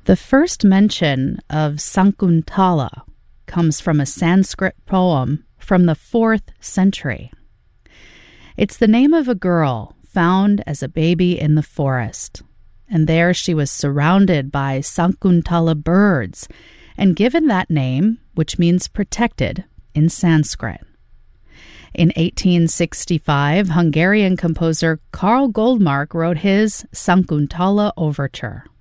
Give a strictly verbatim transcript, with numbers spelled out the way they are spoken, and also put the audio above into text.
The first mention of Sakuntala comes from a Sanskrit poem from the fourth century. It's the name of a girl found as a baby in the forest, and there she was surrounded by Sakuntala birds and given that name, which means protected in Sanskrit. In eighteen sixty-five, Hungarian composer Karl Goldmark wrote his Sakuntala Overture.